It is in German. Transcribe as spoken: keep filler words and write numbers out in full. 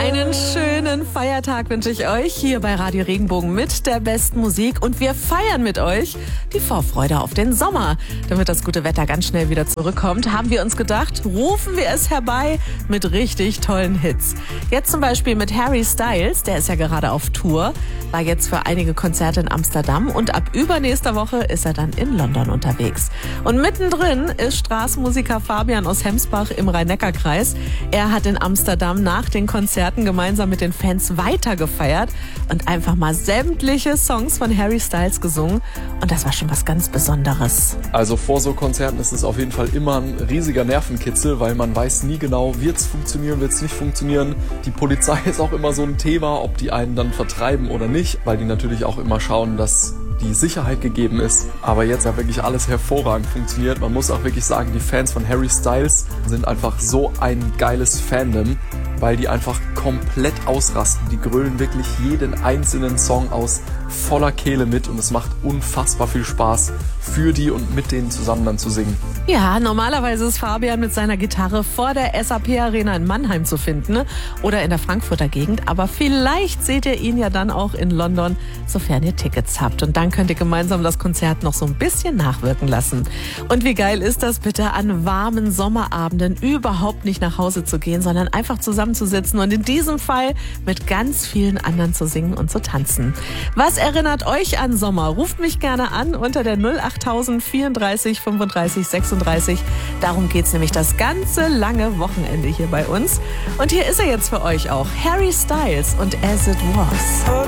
Einen schönen Feiertag wünsche ich euch hier bei Radio Regenbogen mit der besten Musik. Und wir feiern mit euch die Vorfreude auf den Sommer. Damit das gute Wetter ganz schnell wieder zurückkommt, haben wir uns gedacht, rufen wir es herbei mit richtig tollen Hits. Jetzt zum Beispiel mit Harry Styles, der ist ja gerade auf Tour, war jetzt für einige Konzerte in Amsterdam und ab übernächster Woche ist er dann in London unterwegs. Und mittendrin ist Straßenmusiker Fabian aus Hemsbach im Rhein-Neckar-Kreis. Er hat in Amsterdam nach den Konzerten gemeinsam mit den Fans weitergefeiert und einfach mal sämtliche Songs von Harry Styles gesungen. Und das war schon was ganz Besonderes. Also vor so Konzerten ist es auf jeden Fall immer ein riesiger Nervenkitzel, weil man weiß nie genau, wird es funktionieren, wird es nicht funktionieren. Die Polizei ist auch immer so ein Thema, ob die einen dann vertreiben oder nicht, weil die natürlich auch immer schauen, dass die Sicherheit gegeben ist. Aber jetzt hat wirklich alles hervorragend funktioniert. Man muss auch wirklich sagen, die Fans von Harry Styles sind einfach so ein geiles Fandom, weil die einfach komplett ausrasten. Die grölen wirklich jeden einzelnen Song aus voller Kehle mit und es macht unfassbar viel Spaß, für die und mit denen zusammen dann zu singen. Ja, normalerweise ist Fabian mit seiner Gitarre vor der S A P Arena in Mannheim zu finden oder in der Frankfurter Gegend, aber vielleicht seht ihr ihn ja dann auch in London, sofern ihr Tickets habt. Und dann könnt ihr gemeinsam das Konzert noch so ein bisschen nachwirken lassen. Und wie geil ist das bitte, an warmen Sommerabenden überhaupt nicht nach Hause zu gehen, sondern einfach zusammenzusitzen und in diesem Fall mit ganz vielen anderen zu singen und zu tanzen. Was erinnert euch an Sommer? Ruft mich gerne an unter der null acht tausend vierunddreißig fünfunddreißig sechsunddreißig. Darum geht's nämlich das ganze lange Wochenende hier bei uns. Und hier ist er jetzt für euch auch, Harry Styles und As It Was.